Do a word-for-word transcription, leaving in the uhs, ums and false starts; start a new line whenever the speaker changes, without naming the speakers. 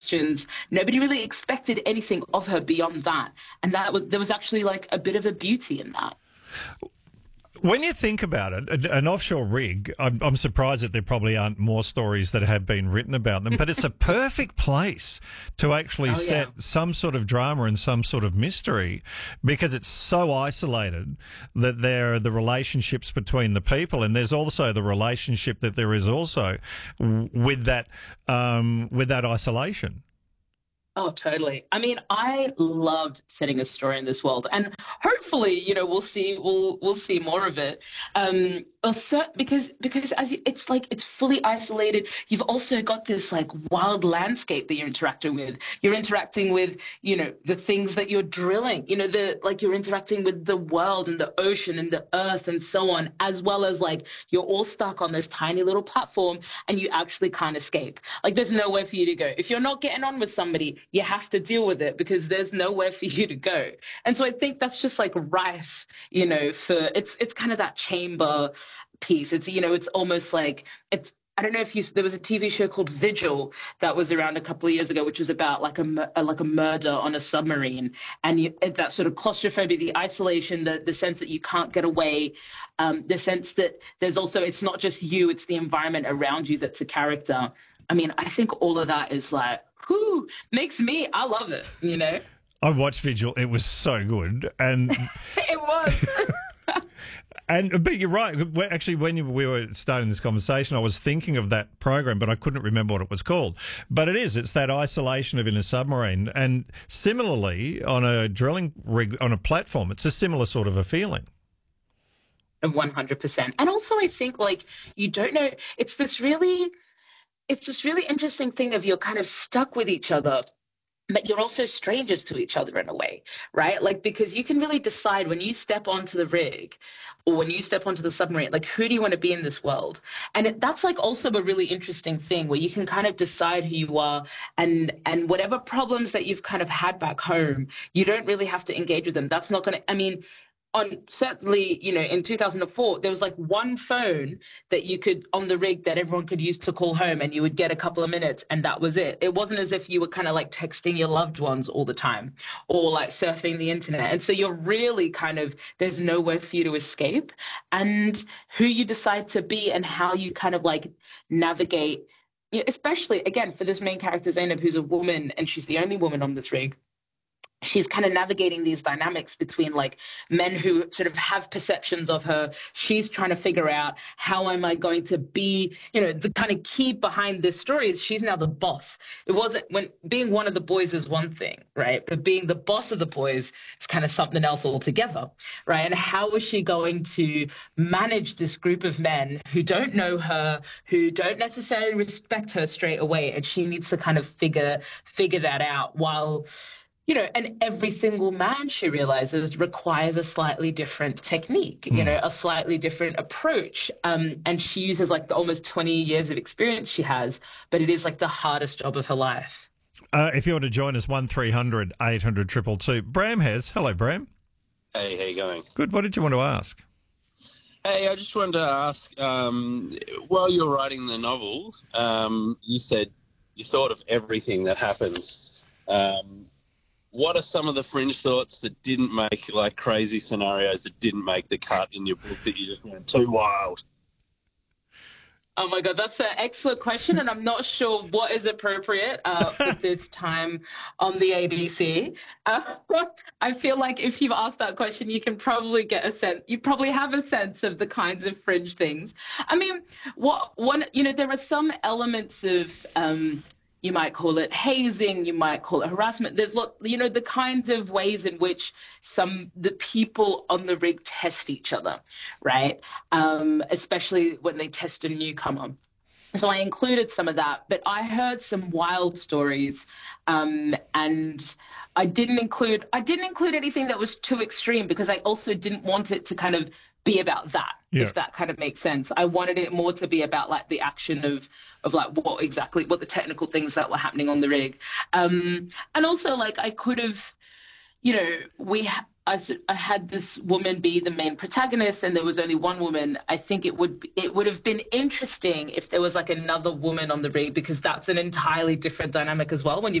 questions. Nobody really expected anything of her beyond that. And that was, there was actually like a bit of a beauty in that.
When you think about it, an an offshore rig, I'm, I'm surprised that there probably aren't more stories that have been written about them, but it's a perfect place to actually
Oh,
set
yeah.
some sort of drama and some sort of mystery, because it's so isolated that there are the relationships between the people, and there's also the relationship that there is also w- with that um, with that isolation.
Oh, totally. I mean, I loved setting a story in this world, and hopefully, you know, we'll see, we'll we'll see more of it. Um, also, because because as you, it's like it's fully isolated. You've also got this like wild landscape that you're interacting with. You're interacting with, you know, the things that you're drilling. You know, the like you're interacting with the world and the ocean and the earth and so on, as well as like you're all stuck on this tiny little platform, and you actually can't escape. Like, there's nowhere for you to go. If you're not getting on with somebody, you have to deal with it because there's nowhere for you to go. And so I think that's just like rife, you know, for it's it's kind of that chamber piece. It's, you know, it's almost like it's, I don't know if you, there was a T V show called Vigil that was around a couple of years ago, which was about like a, mur- uh, like a murder on a submarine, and you, and that sort of claustrophobia, the isolation, the, the sense that you can't get away, um, the sense that there's also, it's not just you, it's the environment around you that's a character. I mean, I think all of that is like, whoo, makes me, I love it, you know?
I watched Vigil; it was so good, and
It was.
And but you're right. When- Actually, when you, we were starting this conversation, I was thinking of that program, but I couldn't remember what it was called. But it is. It's that isolation of in a submarine, and similarly on a drilling rig on a platform, it's a similar sort of a feeling.
one hundred percent. And also, I think like you don't know, it's this really, it's this really interesting thing of you're kind of stuck with each other, but you're also strangers to each other in a way, right? Like, because you can really decide when you step onto the rig or when you step onto the submarine, like, who do you want to be in this world? And it, that's like also a really interesting thing where you can kind of decide who you are, and and whatever problems that you've kind of had back home, you don't really have to engage with them. That's not going to, I mean, on certainly, you know, in two thousand four, there was like one phone that you could on the rig that everyone could use to call home, and you would get a couple of minutes, and that was it. It wasn't as if you were kind of like texting your loved ones all the time or like surfing the internet. And so you're really kind of, there's nowhere for you to escape. And who you decide to be and how you kind of like navigate, you know, especially again for this main character, Zainab, who's a woman and she's the only woman on this rig. She's kind of navigating these dynamics between like men who sort of have perceptions of her. She's trying to figure out, how am I going to be, you know, the kind of key behind this story is she's now the boss. It wasn't, when being one of the boys is one thing, right? But being the boss of the boys is kind of something else altogether, right? And how is she going to manage this group of men who don't know her, who don't necessarily respect her straight away? And she needs to kind of figure, figure that out while, you know, and every single man, she realizes, requires a slightly different technique, you know, a slightly different approach. Um, and she uses like the almost twenty years of experience she has, but it is like the hardest job of her life.
Uh, if you want to join us, one three hundred eight hundred two two two. Bram has. Hello, Bram.
Hey, how you going?
Good. What did you want to ask?
Hey, I just wanted to ask, um, while you're writing the novel, um, you said you thought of everything that happens. Um, what are some of the fringe thoughts that didn't make, like crazy scenarios that didn't make the cut in your book that you just went too wild?
Oh my God, that's an excellent question, and I'm not sure what is appropriate uh, for this time on the A B C. Uh, I feel like if you've asked that question, you can probably get a sense. You probably have a sense of the kinds of fringe things. I mean, what one, you know, there are some elements of. Um, You might call it hazing, you might call it harassment. There's, lot, you know, the kinds of ways in which some the people on the rig test each other, right? Um, especially when they test a newcomer. So I included some of that, but I heard some wild stories, um, and I didn't include I didn't include anything that was too extreme because I also didn't want it to kind of be about that, yeah. If that kind of makes sense. I wanted it more to be about like the action of of like what exactly what the technical things that were happening on the rig, um, and also like I could have, you know, we. Ha- I, I had this woman be the main protagonist, and there was only one woman. I think it would it would have been interesting if there was like another woman on the rig, because that's an entirely different dynamic as well when you